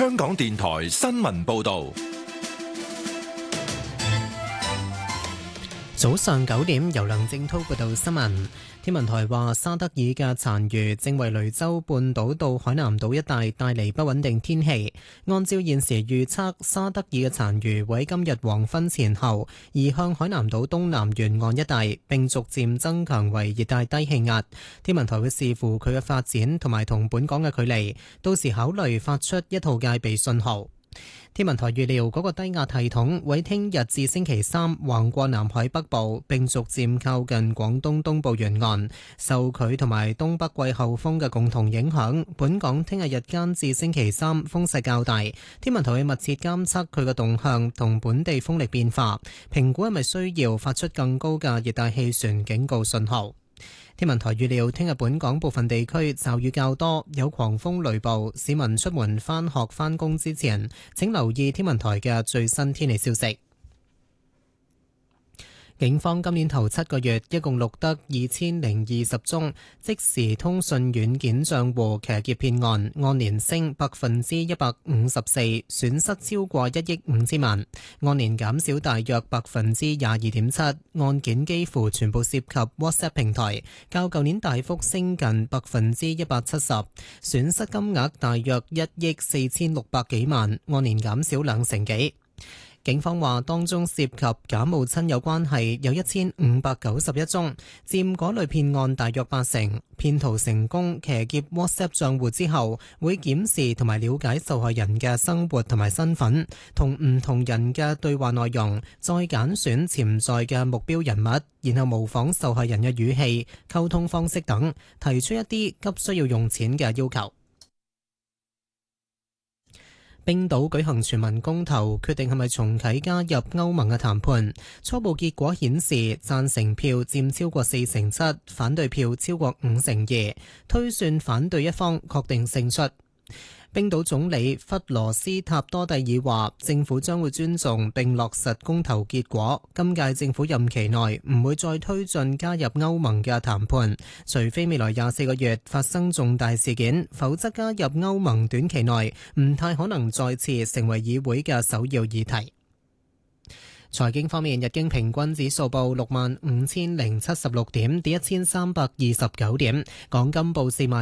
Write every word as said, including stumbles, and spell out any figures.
香港電台新聞報道。 早上九點，由梁正滔報道新聞。天文台話，沙德爾嘅殘餘正為雷州半島到海南島一帶帶嚟不穩定天氣。按照現時預測，沙德爾嘅殘餘會喺今日黃昏前後移向海南島東南沿岸一帶，並逐漸增強為熱帶低氣壓。天文台會視乎佢嘅發展同埋同本港嘅距離，到時考慮發出一號戒備信號。天文台預料嗰個低壓系統會聽日至星期三橫過南海北部，並逐漸靠近廣東東部沿岸。受佢同埋東北季候風嘅共同影響，本港聽日日間至星期三風勢較大。天文台會密切監測佢嘅動向同本地風力變化，評估係咪需要發出更高嘅熱帶氣旋警告信號。天文台預料聽日本港部分地區驟雨較多，有狂風雷暴，市民出門返學返工之前，請留意天文台嘅最新天氣消息。警方今年頭七個月一共錄得二千零二十宗即時通訊軟件賬戶騎劫騙案，按年升百分之一百五十四，損失超過一億五千萬，按年減少大約百分之廿二點七。案件幾乎全部涉及 WhatsApp 平台，較舊年大幅升近百分之一百七十，損失金額大約一億四千六百幾萬，按年減少兩成幾。警方話，當中涉及假冒親友關係有一千五百九十一宗，佔嗰類騙案大約八成。騙徒成功騎劫 WhatsApp 賬戶之後，會檢視同埋了解受害人嘅生活同埋身份，同唔同人嘅對話內容，再揀選潛在嘅目標人物，然後模仿受害人嘅語氣、溝通方式等，提出一啲急需要用錢嘅要求。冰島舉行全民公投，決定係咪重啟加入歐盟嘅談判。初步結果顯示，贊成票佔超過四成七，反對票超過五成二，推算反對一方確定勝出。冰島總理弗羅斯塔多蒂爾話，政府將會尊重並落實公投結果。今屆政府任期內唔會再推進加入歐盟嘅談判，除非未來廿四個月發生重大事件，否則加入歐盟短期內唔太可能再次成為議會嘅首要議題。財經方面，日經平均指數報六萬五千零七十六點，跌一千三百二十九點，港金報四萬